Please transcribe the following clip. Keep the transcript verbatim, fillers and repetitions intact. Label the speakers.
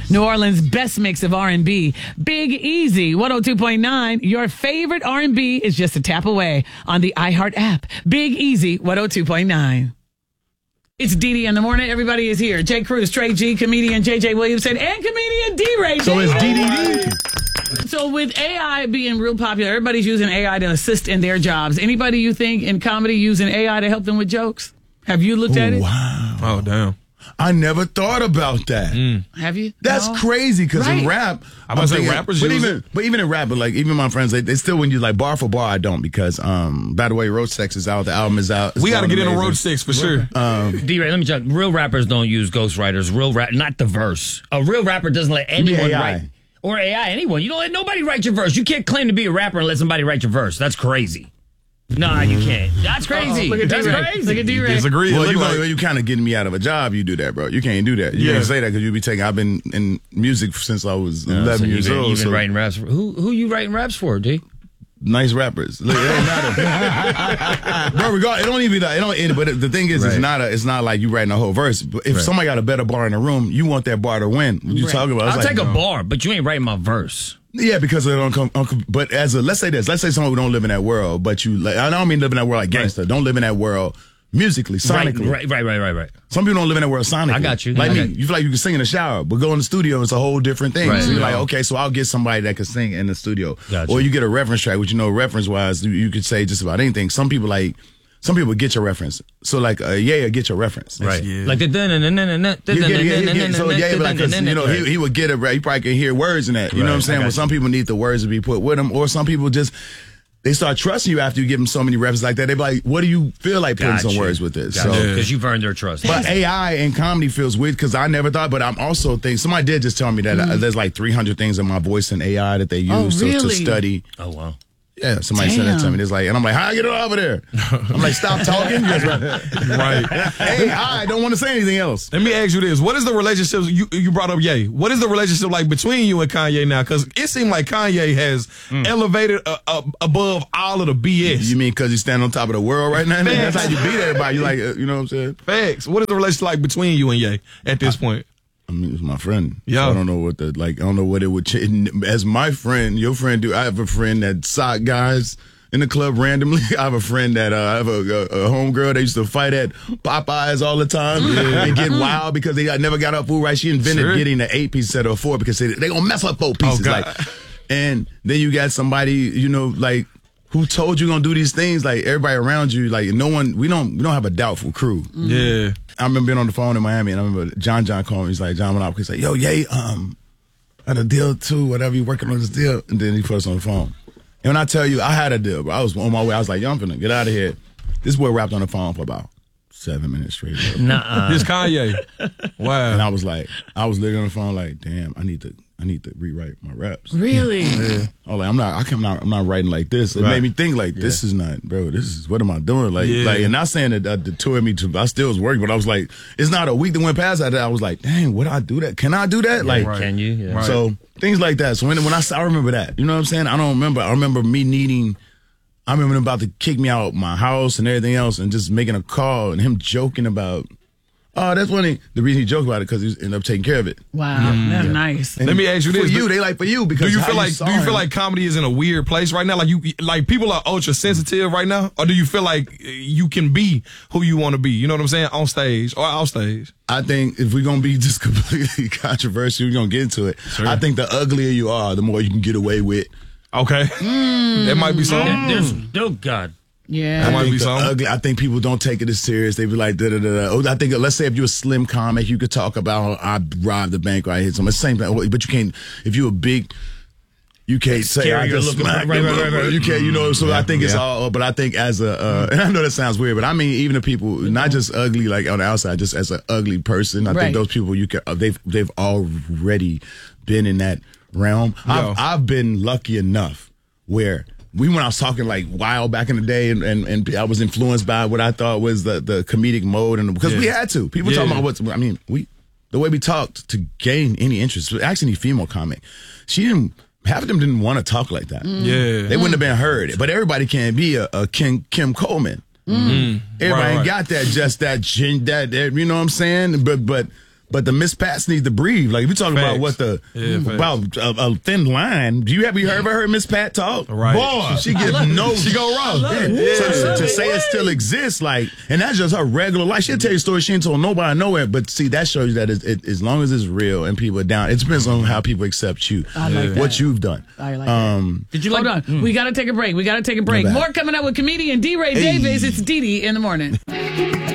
Speaker 1: New Orleans' best mix of R and B. Big Easy, one oh two point nine. Your favorite R and B is just a tap away on the iHeart app. Big Easy, one oh two point nine. It's D D in the morning. Everybody is here. Jay Cruz, Trey G, comedian J J Williamson, and comedian D-Ray.
Speaker 2: So it's D D D.
Speaker 1: So with A I being real popular, everybody's using A I to assist in their jobs. Anybody you think in comedy using A I to help them with jokes? Have you looked at it?
Speaker 2: Wow.
Speaker 3: Oh, damn.
Speaker 2: I never thought about that.
Speaker 3: Mm.
Speaker 1: Have you?
Speaker 2: That's
Speaker 1: No?
Speaker 2: crazy because
Speaker 1: Right.
Speaker 2: in rap,
Speaker 3: I'm about to say rappers
Speaker 2: but
Speaker 3: use
Speaker 2: even
Speaker 3: it.
Speaker 2: but even in rap, but like even my friends, they, they still when you like bar for bar, I don't because um by the way, Roach Sex is out, the album is out. It's
Speaker 3: We got to
Speaker 2: going
Speaker 3: get into
Speaker 2: amazing.
Speaker 3: Road Six for sure.
Speaker 4: D-Ray, let me tell you, real rappers don't use ghostwriters. Real rap, not the verse. A real rapper doesn't let anyone
Speaker 2: A I.
Speaker 4: write. Or A I, anyone. You don't let nobody write your verse. You can't claim to be a rapper and let somebody write your verse. That's crazy. Nah, you can't. That's crazy.
Speaker 1: Look at
Speaker 4: That's
Speaker 1: D-Ray.
Speaker 4: crazy.
Speaker 1: Look at D-Ray.
Speaker 3: Disagree.
Speaker 2: Well,
Speaker 3: It
Speaker 2: you,
Speaker 3: look
Speaker 2: know,
Speaker 3: like-
Speaker 2: you kind of getting me out of a job. You do that, bro. You can't do that. You
Speaker 3: Yeah.
Speaker 2: can't say that because you be taking. I've been in music since I was
Speaker 4: No, so
Speaker 2: eleven
Speaker 4: you've
Speaker 2: years
Speaker 4: been,
Speaker 2: old.
Speaker 4: you've been
Speaker 2: so
Speaker 4: writing raps for, who, who you writing raps for, D?
Speaker 2: nice rappers. Look, it don't matter, bro. Regard, it don't even. It don't. It, but the thing is, it's
Speaker 4: Right.
Speaker 2: not. A, it's not like you writing a whole verse. But if
Speaker 4: Right.
Speaker 2: somebody got a better bar in the room, you want that bar to win. What you
Speaker 1: Right.
Speaker 2: talking about? It's
Speaker 4: I'll
Speaker 2: like,
Speaker 4: take a
Speaker 2: no.
Speaker 4: bar, but you ain't writing my verse.
Speaker 2: Yeah, because it don't come. Unco- but as a let's say this, let's say someone who don't live in that world, but you. Like, I don't mean live in that world like gangster. Don't live in that world musically, sonically.
Speaker 4: Right, right, right, right, right.
Speaker 2: Some people don't live in that world sonically.
Speaker 4: I got you.
Speaker 2: Like
Speaker 4: I
Speaker 2: me,
Speaker 4: got you.
Speaker 2: you feel like you can sing in the shower, but go in the studio, it's a whole different thing.
Speaker 4: Right.
Speaker 2: So you're
Speaker 4: Yeah.
Speaker 2: like, okay, so I'll get somebody that can sing in the studio.
Speaker 4: Got
Speaker 2: Or
Speaker 4: you.
Speaker 2: you get a reference track, which you know, reference wise, you, you could say just about anything. Some people like, some people get your reference. So like, uh, yeah, get your reference.
Speaker 4: Right.
Speaker 3: Yeah.
Speaker 4: Like the dun dun dun dun dun
Speaker 2: You get,
Speaker 4: dun
Speaker 2: yeah,
Speaker 4: dun
Speaker 2: he get, so yeah, but like, 'cause, you know, he,
Speaker 4: dun.
Speaker 2: he would get it. He probably can hear words in that. You know
Speaker 4: Right.
Speaker 2: what I'm saying?
Speaker 4: I got
Speaker 2: Well, some people need the words to be put with them, or some people just they start trusting you after you give them so many references like that. They be like, "What do you feel like putting some
Speaker 4: Gotcha.
Speaker 2: words with this?"
Speaker 4: Gotcha.
Speaker 2: So,
Speaker 4: Because you've earned their trust.
Speaker 2: but A I and comedy feels weird because I never thought. But I'm also think somebody did just tell me that uh, there's like three hundred things in my voice in A I that they use
Speaker 1: Oh,
Speaker 2: to, to
Speaker 1: really?
Speaker 2: study.
Speaker 4: Oh, wow.
Speaker 2: Yeah, somebody said that to
Speaker 1: Damn.
Speaker 2: me. It's like, and I'm like, how I get it over there? I'm like, stop talking. Yes, right.
Speaker 3: Right.
Speaker 2: A I don't want to say anything else.
Speaker 3: Let me ask you this: what is the relationship? You you brought up Ye. What is the relationship like between you and Kanye now? Because it seemed like Kanye has elevated uh, uh, above all of the B S.
Speaker 2: You mean because you stand on top of the world right now? That's how you beat everybody. You like, uh, you know what I'm saying?
Speaker 3: Facts. What is the relationship like between you and Ye at this point?
Speaker 2: I mean, it's my friend.
Speaker 3: Yeah.
Speaker 2: So I don't know what the like. I don't know what it would change. As my friend, your friend, do I have a friend that sock guys in the club randomly? I have a friend that uh, I have a, a, a homegirl that used to fight at Popeyes all the time and get wild because they got, never got her food right. She invented
Speaker 3: Sure.
Speaker 2: getting the eight piece instead of a four because they they gonna mess up four pieces.
Speaker 3: Oh, God.
Speaker 2: Like, and then you got somebody, you know, like. Who told you gonna do these things? Like everybody around you, like no one. We don't. We don't have a doubtful crew.
Speaker 3: Yeah.
Speaker 2: I remember being on the phone in Miami, and I remember John John calling me. He's like, John went up. He's like, yo, yay, um, I had a deal too, whatever, you working on this deal. And then he put us on the phone. And when I tell you, I had a deal, bro. I was on my way. I was like, yo, I'm finna get out of here. This boy rapped on the phone for about seven minutes straight. Bro.
Speaker 4: Nuh-uh.
Speaker 3: This Kanye. Wow.
Speaker 2: And I was like, I was literally on the phone like, damn, I need to, I need to rewrite my raps.
Speaker 1: Really?
Speaker 2: Yeah. I was like, I'm not, I can, I'm not, I'm not writing like this. It
Speaker 3: Right.
Speaker 2: made me think like, this is not, bro. This is what am I doing? Like,
Speaker 3: Yeah.
Speaker 2: like, and not saying that uh, the tour me too. I still was working, but I was like, it's not a week that went past that. I was like, dang, would I do that? Can I do that? Like,
Speaker 3: Right.
Speaker 4: Can you? Yeah.
Speaker 3: Right.
Speaker 2: so things like that. So when when I I remember that, you know what I'm saying? I don't remember. I remember me needing. I remember him about to kick me out of my house and everything else, and just making a call and him joking about. Oh, that's when he. The reason he joked about it because he ended up taking care of it.
Speaker 1: Wow. That's nice.
Speaker 2: And
Speaker 3: Let me ask you
Speaker 2: for
Speaker 3: this.
Speaker 2: you, they like for you because
Speaker 3: Do you
Speaker 2: how
Speaker 3: feel like
Speaker 2: saw
Speaker 3: do you
Speaker 2: him.
Speaker 3: feel like comedy is in a weird place right now? Like you like people are ultra sensitive right now, or do you feel like you can be who you want to be? You know what I'm saying? On stage or off stage?
Speaker 2: I think if we're gonna be just completely controversial, we're gonna get into it.
Speaker 3: Sure.
Speaker 2: I think the uglier you are, the more you can get away with.
Speaker 3: Okay, that might be something.
Speaker 4: There's, oh, God.
Speaker 1: Yeah.
Speaker 3: That might
Speaker 2: I think
Speaker 3: be
Speaker 2: the
Speaker 3: something.
Speaker 2: ugly. I think people don't take it as serious. They be like, da da da da. Oh, I think let's say if you're a slim comic, you could talk about I robbed the bank or I hit someone. It's the same thing, but you can't. If you're a big, you can't say I
Speaker 4: scarier
Speaker 2: just
Speaker 4: looking-
Speaker 2: smacked
Speaker 4: right,
Speaker 2: him
Speaker 4: right,
Speaker 2: up.
Speaker 4: right, right.
Speaker 2: You can't. You know. So I think it's
Speaker 3: Yeah.
Speaker 2: all. But I think as a, uh, and I know that sounds weird, but I mean even the people, not just ugly like on the outside, just as an ugly person. I
Speaker 1: Right.
Speaker 2: think those people you can. uh, They've they've already been in that realm.
Speaker 3: Yeah.
Speaker 2: I've I've been lucky enough where. We when I was talking like wild back in the day, and, and, and I was influenced by what I thought was the, the comedic mode, and because we
Speaker 3: Yeah.
Speaker 2: had to. People
Speaker 3: Yeah.
Speaker 2: talking about what's. I mean, we the way we talked to gain any interest. Actually, any female comic, she didn't. Half of them didn't want to talk like that.
Speaker 3: Yeah,
Speaker 2: They wouldn't have been heard. But everybody can't be a, a Kim Kim Coleman. Everybody
Speaker 3: Right,
Speaker 2: ain't
Speaker 3: right.
Speaker 2: got that. Just that. That, that. You know what I'm saying? But but But the Miss Pats need to breathe. Like, if you talking about
Speaker 3: Facts.
Speaker 2: what the,
Speaker 3: Yeah, facts.
Speaker 2: about a, a thin line. Do you have you ever heard Miss Pat talk?
Speaker 3: Right.
Speaker 2: Boy, she gives no.
Speaker 3: She go wrong.
Speaker 2: Yeah. So to say it still exists, like, and that's just her regular life. She'll tell you a story she ain't told nobody nowhere. But see, that shows you that it, it, as long as it's real and people are down, it depends on how people accept you,
Speaker 1: I like that.
Speaker 2: what you've done.
Speaker 1: I like
Speaker 2: um,
Speaker 1: Did you Hold
Speaker 4: like-
Speaker 1: on. We got to take a break. We got to take a break.
Speaker 2: bad.
Speaker 1: More coming up with comedian D. Ray
Speaker 2: Hey.
Speaker 1: Davis. It's Dee Dee in the morning.